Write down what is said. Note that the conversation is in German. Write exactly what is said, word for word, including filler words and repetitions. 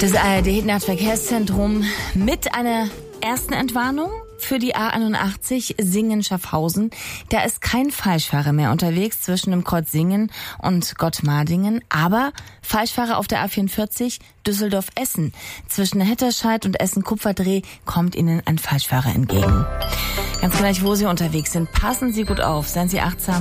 Das A R D-Nahverkehrszentrum mit einer ersten Entwarnung für die A einundachtzig Singen-Schaffhausen. Da ist kein Falschfahrer mehr unterwegs zwischen dem Kreuz Singen und Gottmardingen, aber Falschfahrer auf der A vierundvierzig Düsseldorf-Essen. Zwischen Hetterscheid und Essen-Kupferdreh kommt Ihnen ein Falschfahrer entgegen. Ganz gleich, wo Sie unterwegs sind, passen Sie gut auf, seien Sie achtsam.